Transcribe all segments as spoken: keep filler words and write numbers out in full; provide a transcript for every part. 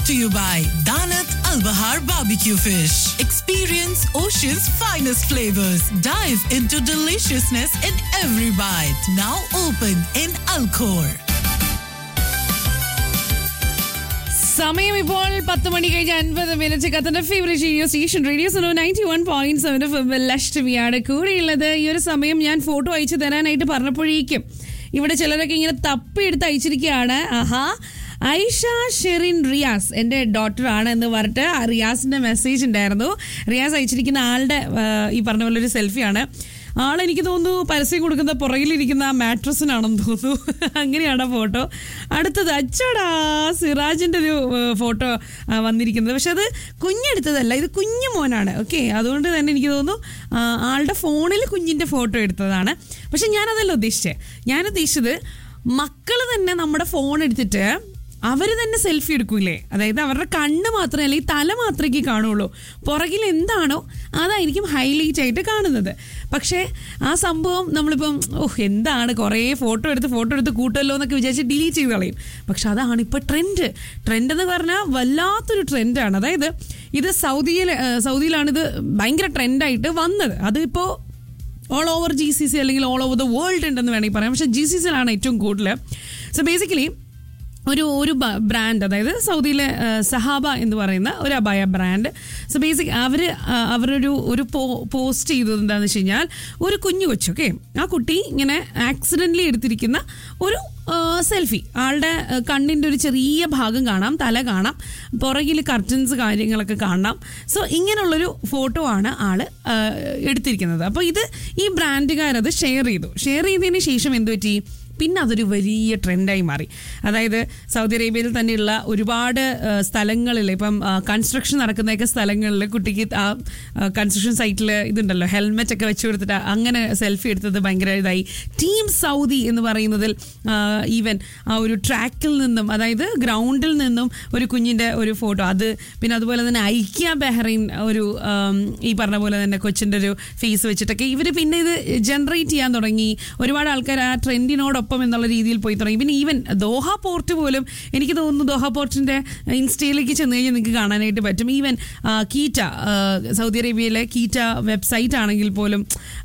to you by Danat Al Bahar Barbecue Fish. Experience Ocean's finest flavors. Dive into deliciousness in every bite. Now open in Alcor. സമയം ഇപ്പോൾ പത്ത് മണി കഴിഞ്ഞ് അൻപത് minute. കത്തന്റെ favourite radio station radio Suno ninety one point seven F M ലക്ഷ്മിയാണ് കൂടെയുള്ളത്. ഈ ഒരു സമയം ഞാൻ ഫോട്ടോ അയച്ചു തരാനായിട്ട് പറഞ്ഞപ്പോഴേക്കും ഇവിടെ ചിലരൊക്കെ ഇങ്ങനെ തപ്പിയെടുത്ത് അയച്ചിരിക്കുകയാണ്. ആഹാ, ഐഷ ഷെറിൻ റിയാസ് എൻ്റെ ഡോട്ടറാണ് എന്ന് പറഞ്ഞിട്ട് റിയാസിൻ്റെ മെസ്സേജ് ഉണ്ടായിരുന്നു. റിയാസ് അയച്ചിരിക്കുന്ന ആളുടെ ഈ പറഞ്ഞ പോലെ ഒരു സെൽഫിയാണ്. ആളെനിക്ക് തോന്നുന്നു പരസ്യം കൊടുക്കുന്ന പുറകിലിരിക്കുന്ന ആ മാട്രസിനാണെന്ന് തോന്നുന്നു. അങ്ങനെയാണ് ഫോട്ടോ. അടുത്തത് അച്ചടാ സിറാജിൻ്റെ ഒരു ഫോട്ടോ വന്നിരിക്കുന്നത്. പക്ഷെ അത് കുഞ്ഞെടുത്തതല്ല, ഇത് കുഞ്ഞു മോനാണ്. ഓക്കെ, അതുകൊണ്ട് തന്നെ എനിക്ക് തോന്നുന്നു ആളുടെ ഫോണിൽ കുഞ്ഞിൻ്റെ ഫോട്ടോ എടുത്തതാണ്. പക്ഷെ ഞാനതല്ല ഉദ്ദേശിച്ചത്. ഞാൻ ഉദ്ദേശിച്ചത് മക്കൾ തന്നെ നമ്മുടെ ഫോൺ എടുത്തിട്ട് അവർ തന്നെ സെൽഫി എടുക്കൂലേ. അതായത് അവരുടെ കണ്ണ് മാത്രമേ അല്ലെങ്കിൽ തല മാത്രമേ കാണുള്ളൂ, പുറകിൽ എന്താണോ അതായിരിക്കും ഹൈലൈറ്റ് ആയിട്ട് കാണുന്നത്. പക്ഷേ ആ സംഭവം നമ്മളിപ്പം ഓഹ് എന്താണ് കുറേ ഫോട്ടോ എടുത്ത് ഫോട്ടോ എടുത്ത് കൂട്ടല്ലോ എന്നൊക്കെ വിചാരിച്ച് ഡിലീറ്റ് ചെയ്ത് കളയും. പക്ഷെ അതാണ് ഇപ്പോൾ ട്രെൻഡ്. ട്രെൻഡ് എന്ന് പറഞ്ഞാൽ വല്ലാത്തൊരു ട്രെൻഡാണ്. അതായത് ഇത് സൗദിയിൽ സൗദിയിലാണിത് ഭയങ്കര ട്രെൻഡായിട്ട് വന്നത്. അതിപ്പോൾ all over G C C അല്ലെങ്കിൽ ഓൾ ഓവർ ദ വേൾഡ് ഉണ്ടെന്ന് വേണമെങ്കിൽ പറയാം. പക്ഷേ ജി സി സിയിലാണ് ഏറ്റവും കൂടുതൽ. സോ ബേസിക്കലി ഒരു ഒരു ബ്രാൻഡ്, അതായത് സൗദിയിലെ സഹാബ എന്ന് പറയുന്ന ഒരു അബായ ബ്രാൻഡ്. സോ ബേസിക് അവർ അവരൊരു ഒരു പോ പോസ്റ്റ് ചെയ്തത് എന്താണെന്ന് വെച്ച് കഴിഞ്ഞാൽ ഒരു കുഞ്ഞു കൊച്ചു, ഓക്കെ, ആ കുട്ടി ഇങ്ങനെ ആക്സിഡൻ്റലി എടുത്തിരിക്കുന്ന ഒരു സെൽഫി. ആളുടെ കണ്ണിൻ്റെ ഒരു ചെറിയ ഭാഗം കാണാം, തല കാണാം, പുറകിൽ കർട്ടൻസ് കാര്യങ്ങളൊക്കെ കാണാം. സോ ഇങ്ങനെയുള്ളൊരു ഫോട്ടോ ആണ് ആൾ എടുത്തിരിക്കുന്നത്. അപ്പോൾ ഇത് ഈ ബ്രാൻഡുകാരത് ഷെയർ ചെയ്തു. ഷെയർ ചെയ്തതിന് ശേഷം എന്ത് പറ്റി, പിന്നെ അതൊരു വലിയ ട്രെൻഡായി മാറി. അതായത് സൗദി അറേബ്യയിൽ തന്നെയുള്ള ഒരുപാട് സ്ഥലങ്ങളിൽ ഇപ്പം കൺസ്ട്രക്ഷൻ നടക്കുന്നതൊക്കെ സ്ഥലങ്ങളിൽ കുട്ടിക്ക് ആ കൺസ്ട്രക്ഷൻ സൈറ്റിൽ ഇതുണ്ടല്ലോ ഹെൽമെറ്റ് ഒക്കെ വെച്ച് കൊടുത്തിട്ട് അങ്ങനെ സെൽഫി എടുത്തത് ഭയങ്കര ഇതായി. ടീം സൗദി എന്ന് പറയുന്നതിൽ ഈവൻ ആ ഒരു ട്രാക്കിൽ നിന്നും, അതായത് ഗ്രൗണ്ടിൽ നിന്നും ഒരു കുഞ്ഞിൻ്റെ ഒരു ഫോട്ടോ, അത് പിന്നെ അതുപോലെ തന്നെ ഐക്യ ബഹ്റൈൻ ഒരു ഈ പറഞ്ഞ പോലെ തന്നെ കൊച്ചിൻ്റെ ഒരു ഫേസ് വെച്ചിട്ടൊക്കെ ഇവർ പിന്നെ ഇത് ജനറേറ്റ് ചെയ്യാൻ തുടങ്ങി. ഒരുപാട് ആൾക്കാർ ആ ട്രെൻഡിനോടൊപ്പം എന്നുള്ള രീതിയിൽ പോയി തുടങ്ങി. പിന്നെ ഈവൻ ദോഹ പോർട്ട് പോലും എനിക്ക് തോന്നുന്നു ദോഹ പോർട്ടിൻ്റെ ഇൻസ്റ്റയിലേക്ക് ചെന്ന് കഴിഞ്ഞാൽ നിങ്ങൾക്ക് കാണാനായിട്ട് പറ്റും. ഈവൻ കീറ്റ, സൗദി അറേബ്യയിലെ കീറ്റ വെബ്സൈറ്റ് ആണെങ്കിൽ പോലും,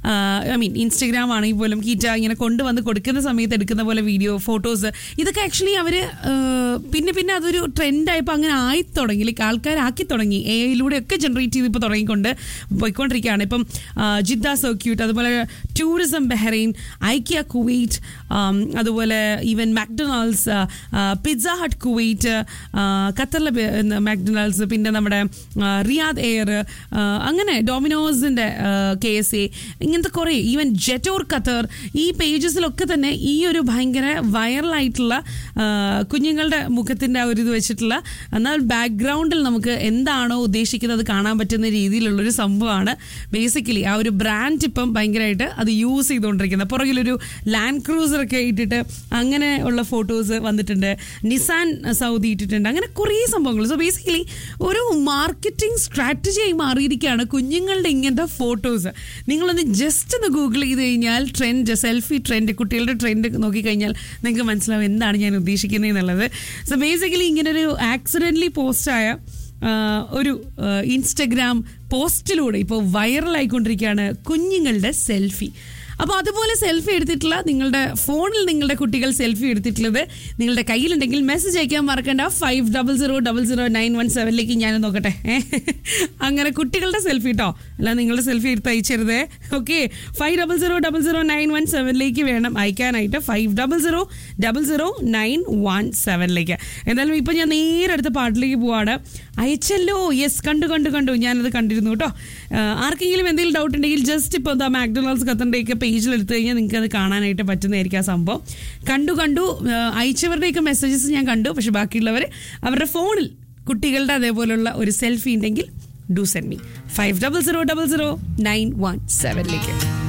ഐ മീൻ ഇൻസ്റ്റഗ്രാം ആണെങ്കിൽ പോലും കീറ്റ ഇങ്ങനെ കൊണ്ടുവന്ന് കൊടുക്കുന്ന സമയത്ത് എടുക്കുന്ന പോലെ വീഡിയോ ഫോട്ടോസ് ഇതൊക്കെ ആക്ച്വലി അവർ പിന്നെ പിന്നെ അതൊരു ട്രെൻഡായപ്പോൾ അങ്ങനെ ആയി തുടങ്ങി, ലൈക്ക് ആൾക്കാരാക്കി തുടങ്ങി. എ ഐയിലൂടെ ഒക്കെ ജനറേറ്റ് ചെയ്ത് ഇപ്പോൾ തുടങ്ങിക്കൊണ്ട് പോയിക്കൊണ്ടിരിക്കുകയാണ്. ഇപ്പം ജിദ്ദ സർക്യൂട്ട്, അതുപോലെ ടൂറിസം ബഹ്റൈൻ, ഐക്യ കുവൈറ്റ്, അതുപോലെ even McDonald's, pizza hut Kuwait, ഖത്തറിലെ മാക്ഡൊണാൾഡ്സ്, പിന്നെ നമ്മുടെ റിയാദ് എയർ, അങ്ങനെ ഡൊമിനോസിൻ്റെ കെ എസ് എ, ഇങ്ങനത്തെ കുറേ, ഈവൻ ജെറ്റോർ ഖത്തർ, ഈ പേജസിലൊക്കെ തന്നെ ഈ ഒരു ഭയങ്കര വൈറലായിട്ടുള്ള കുഞ്ഞുങ്ങളുടെ മുഖത്തിൻ്റെ ഒരു ഇത് വെച്ചിട്ടുള്ള, എന്നാൽ ബാക്ക്ഗ്രൗണ്ടിൽ നമുക്ക് എന്താണോ ഉദ്ദേശിക്കുന്നത് കാണാൻ പറ്റുന്ന രീതിയിലുള്ളൊരു സംഭവമാണ് ബേസിക്കലി ആ ഒരു ബ്രാൻഡ് ഇപ്പം ഭയങ്കരമായിട്ട് അത് യൂസ് ചെയ്തുകൊണ്ടിരിക്കുന്നത്. പുറകിലൊരു ലാൻഡ് ക്രൂസറൊക്കെ ഇട്ടിട്ട് അങ്ങനെ ഉള്ള ഫോട്ടോസ് വന്നിട്ടുണ്ട്. നിസാൻ സൗദി ഇട്ടിട്ടുണ്ട്. അങ്ങനെ കുറേ സംഭവങ്ങൾ. സോ ബേസിക്കലി ഒരു മാർക്കറ്റിംഗ് സ്ട്രാറ്റജിയായി മാറിയിരിക്കുകയാണ് കുഞ്ഞുങ്ങളുടെ ഇങ്ങനത്തെ ഫോട്ടോസ്. നിങ്ങളൊന്ന് ജസ്റ്റ് ഒന്ന് ഗൂഗിൾ ചെയ്ത് കഴിഞ്ഞാൽ ട്രെൻഡ്, സെൽഫി ട്രെൻഡ്, കുട്ടികളുടെ ട്രെൻഡ് നോക്കിക്കഴിഞ്ഞാൽ നിങ്ങൾക്ക് മനസ്സിലാവും എന്താണ് ഞാൻ ഉദ്ദേശിക്കുന്നത് എന്നുള്ളത്. സോ ബേസിക്കലി ഇങ്ങനൊരു ആക്സിഡൻ്റലി പോസ്റ്റായ ഒരു ഇൻസ്റ്റഗ്രാം പോസ്റ്റിലൂടെ ഇപ്പോൾ വൈറലായിക്കൊണ്ടിരിക്കുകയാണ് കുഞ്ഞുങ്ങളുടെ സെൽഫി. അപ്പോൾ അതുപോലെ സെൽഫി എടുത്തിട്ടുള്ള നിങ്ങളുടെ ഫോണിൽ നിങ്ങളുടെ കുട്ടികൾ സെൽഫി എടുത്തിട്ടുള്ളത് നിങ്ങളുടെ കയ്യിലുണ്ടെങ്കിൽ മെസ്സേജ് അയക്കാൻ മറക്കണ്ട. Five double zero double zero nine one സെവനിലേക്ക് ഞാൻ നോക്കട്ടെ. അങ്ങനെ കുട്ടികളുടെ സെൽഫി കേട്ടോ, അല്ല നിങ്ങളുടെ സെൽഫി എടുത്ത് അയച്ചരുതേ. Okay, five double zero double zero nine one സെവനിലേക്ക് വേണം അയക്കാനായിട്ട്. Five double zero double zero nine one സെവനിലേക്ക്. എന്തായാലും ഇപ്പം ഞാൻ നേരെ അടുത്ത പാട്ടിലേക്ക് പോവാണ്. അയച്ചല്ലോ, യെസ്, കണ്ടു കണ്ടു കണ്ടു ഞാനത് കണ്ടിരുന്നു കേട്ടോ. ആർക്കെങ്കിലും എന്തെങ്കിലും ഡൗട്ട് ഉണ്ടെങ്കിൽ ജസ്റ്റ് ഇപ്പോൾ എന്താ മാക്ഡൊണാൾഡ്സ് ഖത്തറിൻ്റെയൊക്കെ പേജിൽ എടുത്തു കഴിഞ്ഞാൽ നിങ്ങൾക്ക് അത് കാണാനായിട്ട് പറ്റുന്നതായിരിക്കും ആ സംഭവം. കണ്ടു കണ്ടു അയച്ചവരുടെയൊക്കെ മെസ്സേജസ് ഞാൻ കണ്ടു. പക്ഷെ ബാക്കിയുള്ളവർ അവരുടെ ഫോണിൽ കുട്ടികളുടെ അതേപോലുള്ള ഒരു സെൽഫി ഉണ്ടെങ്കിൽ do send me five double zero double zero nine one സെവനിലേക്ക്.